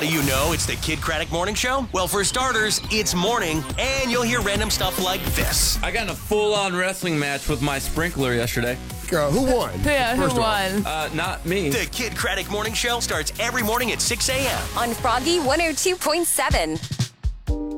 do you know it's the Kid Craddock Morning Show? Well, for starters, it's morning, and you'll hear random stuff like this. I got in a full-on wrestling match with my sprinkler yesterday. Who won? Yeah, First who of all. won? Not me. The Kid Craddock Morning Show starts every morning at 6 a.m. on Froggy 102.7.